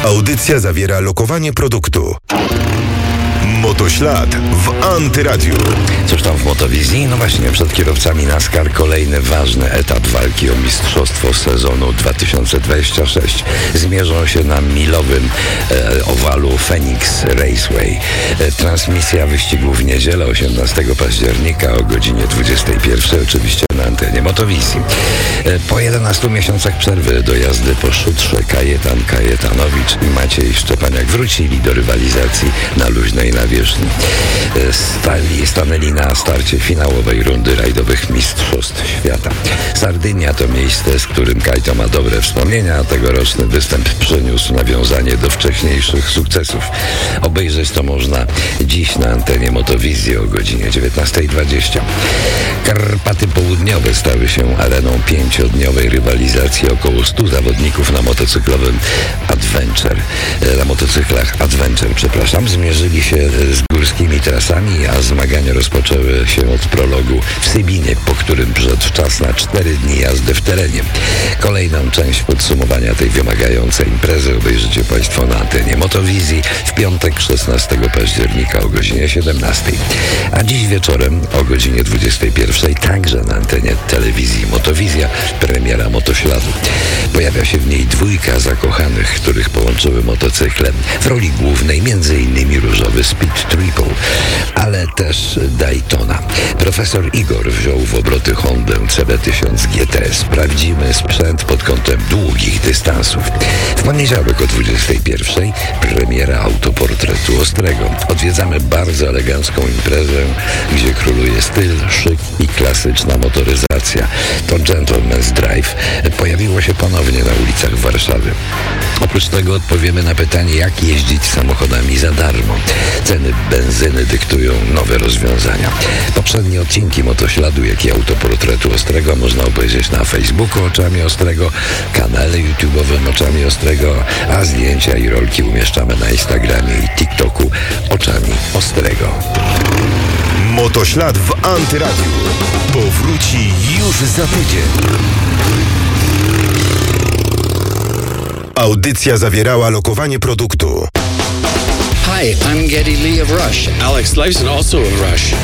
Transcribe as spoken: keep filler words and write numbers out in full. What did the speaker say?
Audycja zawiera lokowanie produktu. Motoślad w Antyradiu. Cóż tam w Motowizji? No właśnie, przed kierowcami NASCAR kolejny ważny etap walki o mistrzostwo sezonu dwa tysiące dwudziestego szóstego. Zmierzą się na milowym e, owalu Phoenix Raceway. E, transmisja wyścigu w niedzielę osiemnastego października o godzinie dwudziestej pierwszej, oczywiście na antenie Motowizji. E, po jedenastu miesiącach przerwy do jazdy po szutrze Kajetan Kajetanowicz i Maciej Szczepaniak wrócili do rywalizacji na luźnej nawierzchni. Stali, stanęli na starcie finałowej rundy rajdowych Mistrzostw Świata. Sardynia to miejsce, z którym Kajto ma dobre wspomnienia, a tegoroczny występ przyniósł nawiązanie do wcześniejszych sukcesów. Obejrzeć to można dziś na antenie Motowizji o godzinie dziewiętnastej dwadzieścia. Karpaty Południowe stały się areną pięciodniowej rywalizacji około stu zawodników na motocyklowym Adventure. Na motocyklach Adventure, przepraszam, zmierzyli się z górskimi trasami, a zmagania rozpoczęły się od prologu w Sybinie, po którym przyszedł czas na cztery dni jazdy w terenie. Kolejną część podsumowania tej wymagającej imprezy obejrzycie Państwo na antenie Motowizji w piątek szesnastego października o godzinie siedemnastej. A dziś wieczorem o godzinie dwudziestej pierwszej także na antenie telewizji Motowizja premiera Motośladu. Pojawia się w niej dwójka zakochanych, których połączyły motocykle. W roli głównej między innymi różowy Speed Triple, ale też Daytona. Profesor Igor wziął w obroty Hondę C B tysiąc G T. Sprawdzimy sprzęt pod kątem długich dystansów. W poniedziałek o dwudziestej pierwszej premiera autoportretu Ostrego. Odwiedzamy bardzo elegancką imprezę, gdzie króluje styl, szyk i klasyczna motoryzacja. To Gentleman's Drive pojawiło się ponownie na ulicach Warszawy. Oprócz tego odpowiemy na pytanie, jak jeździć samochodami za darmo. Ceny benzyny dyktują nowe rozwiązania. Poprzednie odcinki Motośladu, jak i autoportretu Ostrego można obejrzeć na Facebooku Oczami Ostrego, kanale YouTube'owym Oczami Ostrego, a zdjęcia i rolki umieszczamy na Instagramie i TikToku Oczami Ostrego. Motoślad w Antyradiu powróci już za tydzień. Audycja zawierała lokowanie produktu. Hi, I'm Geddy Lee of Rush. Alex Lifeson, also of Rush.